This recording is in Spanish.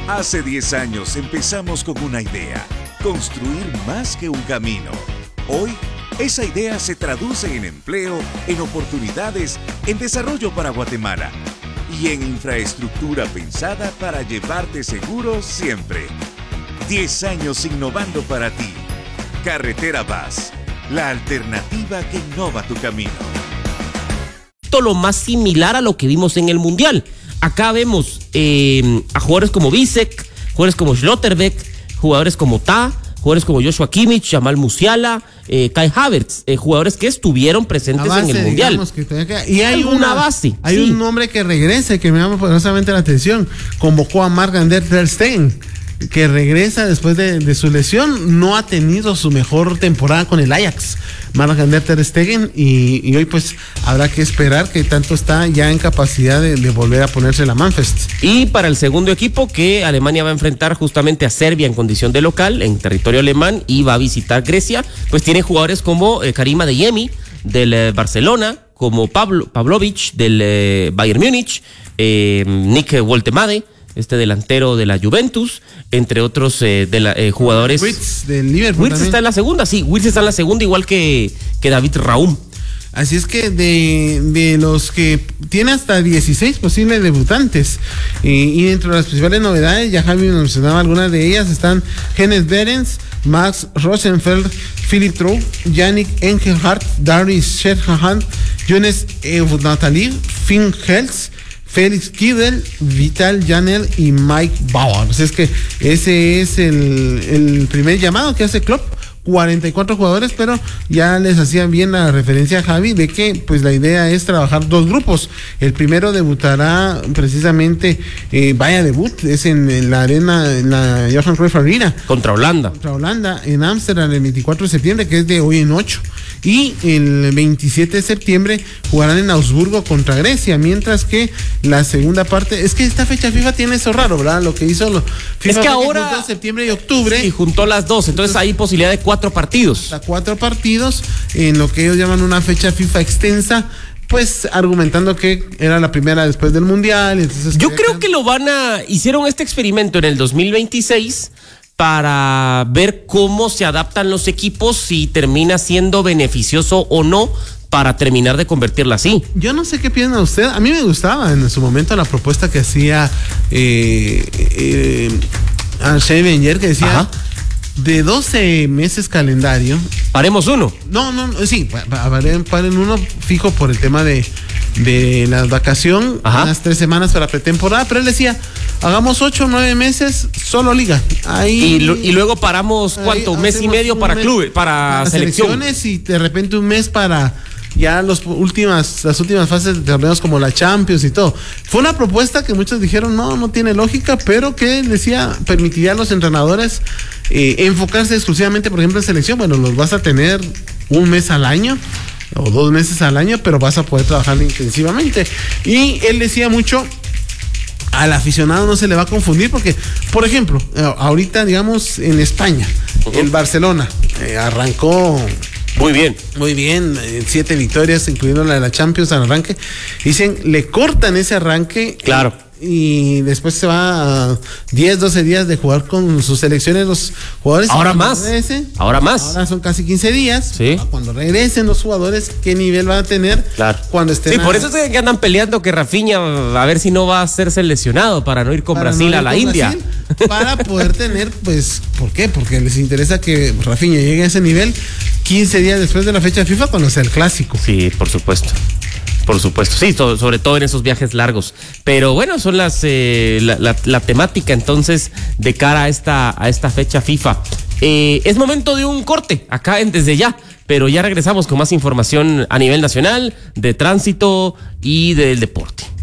Hace 10 años empezamos con una idea, construir más que un camino. Hoy, esa idea se traduce en empleo, en oportunidades, en desarrollo para Guatemala y en infraestructura pensada para llevarte seguro siempre. 10 años innovando para ti. Carretera Vaz, la alternativa que innova tu camino. Lo más similar a lo que vimos en el Mundial. Acá vemos a jugadores como Bisek, jugadores como Schlotterbeck, jugadores como Ta, jugadores como Joshua Kimmich, Jamal Musiala, Kai Havertz, jugadores que estuvieron presentes en el Mundial. Y hay una base. Hay un nombre que regresa y que me llama poderosamente la atención. Convocó a Marc-André ter Stegen, que regresa después de su lesión. No ha tenido su mejor temporada con el Ajax, Marc-André ter Stegen, y hoy pues habrá que esperar que tanto está ya en capacidad de volver a ponerse la Manfest. Y para el segundo equipo, que Alemania va a enfrentar justamente a Serbia en condición de local, en territorio alemán, y va a visitar Grecia, pues tiene jugadores como Karim Adeyemi del Barcelona, como Pavlovic del Bayern Múnich, Nick Woltemade, delantero de la Juventus, entre otros jugadores. Wirtz del Liverpool. Wirtz está en la segunda, sí. Wirtz está en la segunda, igual que David Raum. Así es que de los que tiene hasta 16 posibles debutantes, y dentro de las principales novedades, ya Javi mencionaba algunas de ellas, están Hennes Behrens, Max Rosenfeld, Philipp Traub, Yannick Engelhardt, Darius Sherhan, Jonas Nathalie, Finn Hels, Félix Kidel, Vital Janel y Mike Bauer. Así es que ese es el primer llamado que hace Klopp. 44 jugadores, pero ya les hacían bien la referencia a Javi de que pues la idea es trabajar dos grupos. El primero debutará precisamente, vaya debut, es en la arena, en la Johan Cruyff Arena. Contra Holanda, en Ámsterdam, el 24 de septiembre, que es de hoy en 8. Y el 27 de septiembre jugarán en Augsburgo contra Grecia, mientras que la segunda parte, es que esta fecha FIFA tiene eso raro, ¿verdad? Lo que hizo FIFA, es que ahora juntó septiembre y octubre. Sí, juntó las dos, entonces hay posibilidad de 4 partidos. Hasta 4 partidos, en lo que ellos llaman una fecha FIFA extensa, pues argumentando que era la primera después del Mundial. Entonces yo creo que hicieron este experimento en el 2026 para ver cómo se adaptan los equipos, si termina siendo beneficioso o no para terminar de convertirla así. Yo no sé qué piensa usted. A mí me gustaba en su momento la propuesta que hacía Arsène Wenger, que decía: ajá, de 12 meses calendario, paremos uno. Sí, paren uno fijo por el tema de la vacación, unas 3 semanas para pretemporada, pero él decía: hagamos 8 o 9 meses solo liga. Ahí, y luego paramos, ¿cuánto? Un mes y medio para clubes, para selecciones, y de repente un mes para ya las últimas fases de torneos como la Champions y todo. Fue una propuesta que muchos dijeron no tiene lógica, pero que decía permitiría a los entrenadores enfocarse exclusivamente, por ejemplo, en selección. Bueno, los vas a tener un mes al año o 2 meses al año, pero vas a poder trabajar intensivamente. Y él decía mucho: al aficionado no se le va a confundir, porque, por ejemplo, ahorita, digamos, en España, el Barcelona arrancó muy bien, 7 victorias, incluyendo la de la Champions al arranque. Dicen, le cortan ese arranque. Claro. Y después se va a 10, 12 días de jugar con sus selecciones los jugadores. Ahora más. Ahora son casi 15 días. Sí. Cuando regresen los jugadores, ¿qué nivel van a tener? Claro. Cuando estén. Sí, por eso es que andan peleando que Rafinha, a ver si no va a hacerse lesionado para no ir con Brasil a la India. Para poder tener, pues, ¿por qué? Porque les interesa que Rafinha llegue a ese nivel 15 días después de la fecha FIFA, cuando sea el clásico. Sí, por supuesto. Sí, sobre todo en esos viajes largos. Pero bueno, son la temática entonces de cara a esta fecha FIFA. Es momento de un corte acá en Desde Ya, pero ya regresamos con más información a nivel nacional, de tránsito y del deporte.